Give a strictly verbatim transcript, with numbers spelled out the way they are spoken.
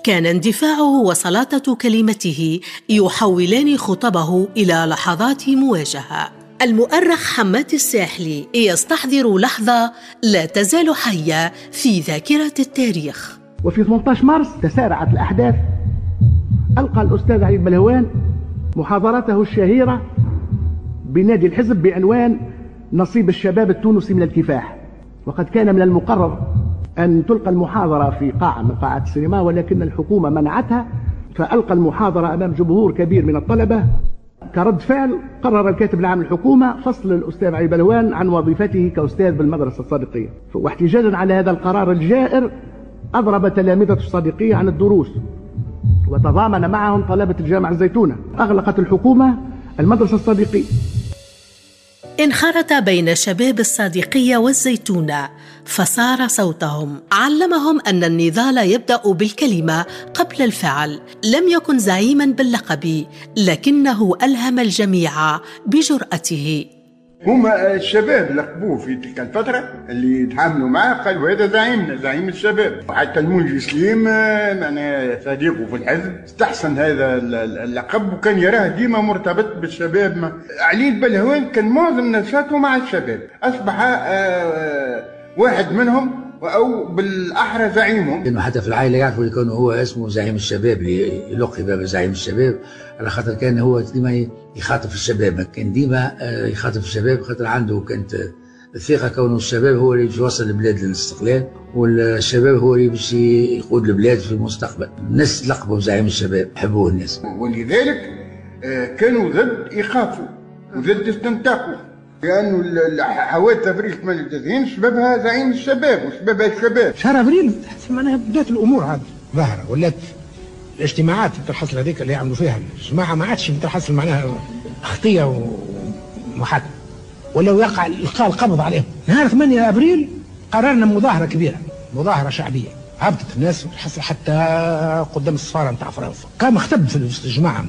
كان اندفاعه وسلاطة كلمته يحولان خطبه إلى لحظات مواجهة. المؤرخ حماد الساحلي يستحضر لحظة لا تزال حية في ذاكرة التاريخ. وفي ثمانية عشر مارس تسارعت الأحداث. ألقى الأستاذ علي البلهوان محاضرته الشهيرة بنادي الحزب بعنوان نصيب الشباب التونسي من الكفاح، وقد كان من المقرر أن تلقى المحاضرة في قاعة من قاعات السينما، ولكن الحكومة منعتها، فألقى المحاضرة أمام جمهور كبير من الطلبة. كرد فعل قرر الكاتب العام للحكومة فصل الأستاذ علي البلهوان عن وظيفته كأستاذ بالمدرسة الصادقية، واحتجاجا على هذا القرار الجائر أضرب تلامذة الصادقية عن الدروس، وتضامن معهم طلبة الجامعة الزيتونة. أغلقت الحكومة المدرسة الصادقية. انخرط بين شباب الصادقية والزيتونة فصار صوتهم، علمهم أن النضال يبدأ بالكلمة قبل الفعل. لم يكن زعيما باللقب، لكنه ألهم الجميع بجرأته. هما الشباب لقبوه في تلك الفترة اللي تعاملوا معه، قالوا هذا زعيمنا، زعيم الشباب. وحتى المنجي سليم معنا صديقه في الحزب استحسن هذا اللقب، وكان يراه ديما مرتبط بالشباب. علي البلهوان كان معظم نشاطه مع الشباب، أصبح واحد منهم أو بالأحرى زعيمهم. لأنه حتى في العائلة يعرفوا اللي كان هو اسمه زعيم الشباب، اللي يلقب بزعيم الشباب، على خاطر كان هو ديما يخاطب الشباب، كان ديما يخاطب الشباب خاطر عنده كانت الثقة كونه الشباب هو اللي باش يوصل البلاد للاستقلال، والشباب هو اللي باش يقود البلاد في المستقبل. الناس تلقبوا بزعيم الشباب، يحبوه الناس، ولذلك كانوا ضد إيقافه وضد استنطاقه، لأنه حوادث أبريل ثمانية وتسعين سببها زعيم الشباب وسببها الشباب. شهر أبريل معناها بدات الأمور هذه ظاهرة، ولات الاجتماعات اللي تحصل هذيك اللي يعملوا فيها الجماعة ما عادش تحصل معناها خطية ومحاكمة، ولو يقع إلقاء القبض عليهم. نهار ثمانية أبريل قررنا مظاهرة كبيرة، مظاهرة شعبية، هبطت الناس حتى قدام السفارة نتاع فرنسا، كان مختب في الجماعة.